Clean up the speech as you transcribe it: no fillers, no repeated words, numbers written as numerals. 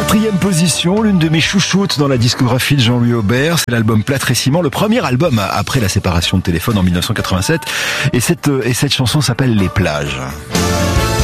4e position, l'une de mes chouchoutes dans la discographie de Jean-Louis Aubert, c'est l'album Plâtre et Ciment, le premier album après la séparation de Téléphone en 1987. Et cette chanson s'appelle Les Plages.